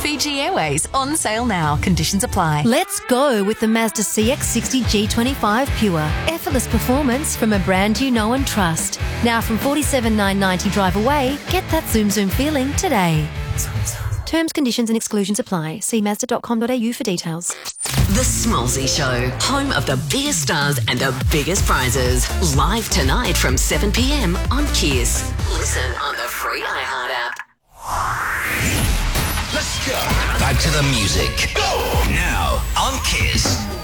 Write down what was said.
Fiji Airways, on sale now. Conditions apply. Let's go with the Mazda CX-60 G25 Pure. Effortless performance from a brand you know and trust. Now from $47,990 drive away, get that zoom feeling today. Terms, conditions and exclusions apply. See Mazda.com.au for details. The Smallsy Show, home of the biggest stars and the biggest prizes. Live tonight from 7 p.m. on Kiss. Listen on the free iHeart app. Let's go. Back to the music. Go. Now on Kiss.